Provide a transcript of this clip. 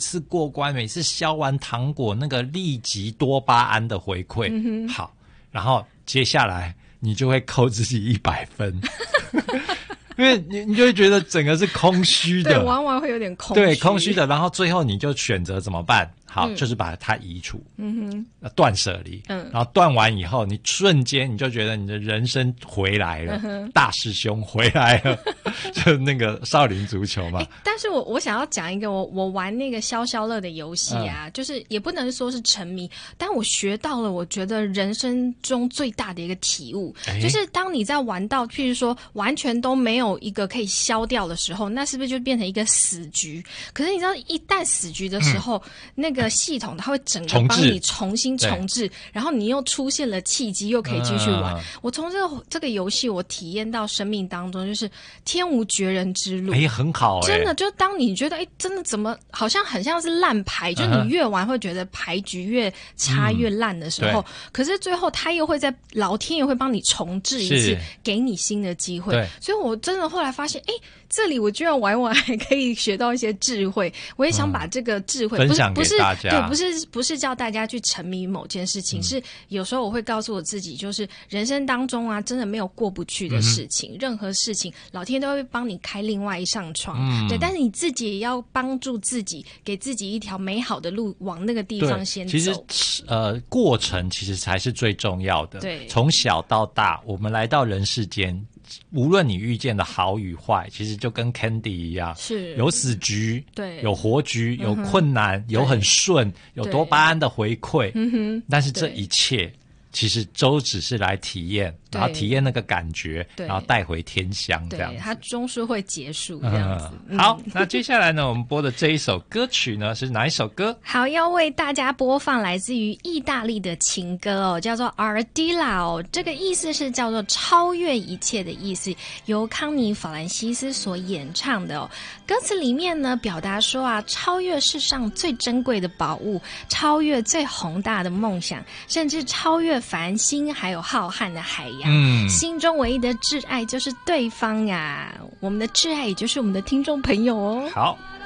次过关，每次削完糖果那个立即多巴胺的回馈，好，然后接下来你就会扣自己100分。因为你就会觉得整个是空虚的， 对，往往会有点空虚， 对，空虚的，然后最后你就选择怎么办？好，就是把它移除，断舍离，然后断完以后，你瞬间你就觉得你的人生回来了，大师兄回来了，就那个少林足球嘛。 但是我想要讲一个，我玩那个消消乐的游戏啊，就是也不能说是沉迷，但我学到了，我觉得人生中最大的一个体悟，就是当你在玩到，譬如说完全都没有一个可以消掉的时候，那是不是就变成一个死局？可是你知道，一旦死局的时候，那个系统它会整个帮你重新重置，然后你又出现了契机，又可以继续玩。我从这个游戏，我体验到生命当中就是天无绝人之路， 很好， 真的，就当你觉得真的怎么好像很像是烂牌，就你越玩会觉得牌局越差越烂的时候，可是最后他又会在老天爷会帮你重置一次，给你新的机会。所以我真的后来发现，这里我居然玩完还可以学到一些智慧，我也想把这个智慧分享给大家。 对，不是叫大家去沉迷于某件事情，是有时候我会告诉我自己，就是人生当中啊，真的没有过不去的事情，任何事情老天都会帮你开另外一扇窗，对，但是你自己也要帮助自己，给自己一条美好的路往那个地方先走。 其实过程其实才是最重要的。 对， 从小到大，我们来到人世间，无论你遇见的好与坏，其实就跟 Candy 一样， 是有死局， 对， 有活局，有困难，有很顺，有多巴胺的回馈，但是这一切其实都只是来体验，然后体验那个感觉，然后带回天乡，这样子。 它终是会结束这样子。 好，那接下来呢，我们播的这一首歌曲呢是哪一首歌？ 好，要为大家播放来自于意大利的情歌哦，叫做 Ardilla 哦，这个意思是叫做超越一切的意思，由康妮·法兰西斯所演唱的哦。歌词里面呢，表达说啊，超越世上最珍贵的宝物，超越最宏大的梦想，甚至超越繁星还有浩瀚的海洋，心中唯一的挚爱就是对方呀，我们的挚爱也就是我们的听众朋友哦。 好。